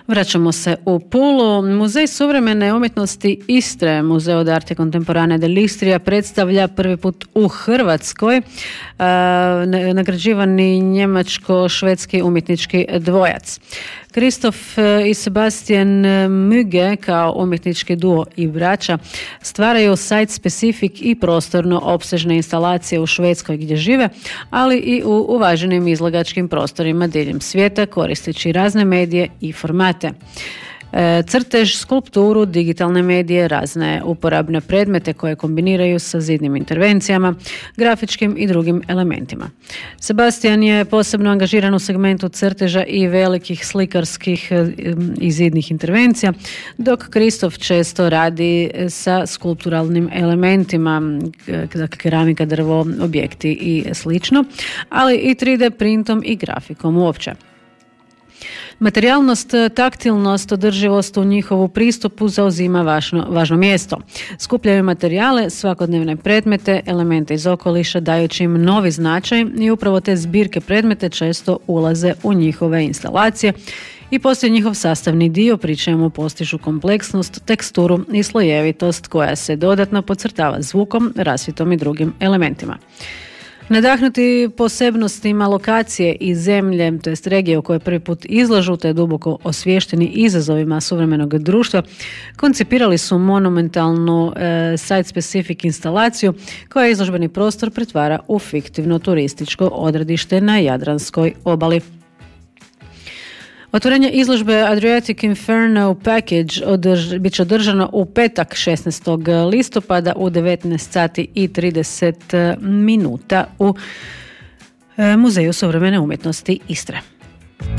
Vraćamo se u Pulu. Muzej suvremene umjetnosti Istre, Museo d'arte contemporanea dell'Istria, predstavlja prvi put u Hrvatskoj nagrađivani njemačko-švedski umjetnički dvojac. Kristof i Sebastian Müge kao umjetnički duo i braća stvaraju site-specific i prostorno opsežne instalacije u Švedskoj gdje žive, ali i u uvaženim izlagačkim prostorima diljem svijeta koristeći razne medije i formate. Crtež, skulpturu, digitalne medije, razne uporabne predmete koje kombiniraju sa zidnim intervencijama, grafičkim i drugim elementima. Sebastian je posebno angažiran u segmentu crteža i velikih slikarskih i zidnih intervencija, dok Kristof često radi sa skulpturalnim elementima, dakle keramika, drvo, objekti i slično, ali i 3D printom i grafikom uopće. Materijalnost, taktilnost, održivost u njihovu pristupu zauzima važno mjesto. Skupljaju materijale, svakodnevne predmete, elemente iz okoliša, dajući im novi značaj i upravo te zbirke predmete često ulaze u njihove instalacije i postoji njihov sastavni dio, pri čemu postižu kompleksnost, teksturu i slojevitost koja se dodatno podcrtava zvukom, rasvjetom i drugim elementima. Nadahnuti posebnostima lokacije i zemlje, to jest regije u kojoj prvi put izlažu te duboko osviješteni izazovima suvremenog društva, koncipirali su monumentalnu site-specific instalaciju koja izložbeni prostor pretvara u fiktivno turističko odredište na Jadranskoj obali. Otvorenje izložbe Adriatic Inferno Package bit će održano u petak 16. listopada u 19 sati i 30 minuta u Muzeju suvremene umjetnosti Istre.